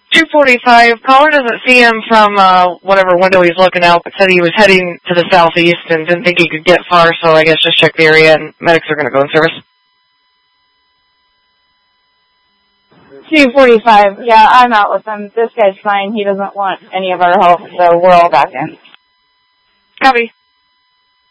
245. Caller doesn't see him from whatever window he's looking out, but said he was heading to the southeast and didn't think he could get far, so I guess just check the area and medics are going to go in service. 245. Yeah, I'm out with him. This guy's fine. He doesn't want any of our help, so we're all back in. Copy.